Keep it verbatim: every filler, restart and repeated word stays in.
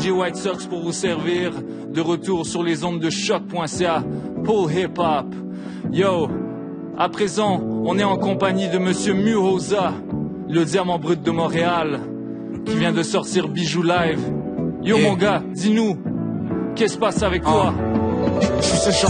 D J White Sox pour vous servir. De retour sur les ondes de choc point c a pour hip hop. Yo, à présent, on est en compagnie de Monsieur Muhoza, le diamant brut de Montréal, qui vient de sortir Bijou Live. Yo, yeah. Mon gars, dis-nous, qu'est-ce qui se passe avec toi? Je suis ce genre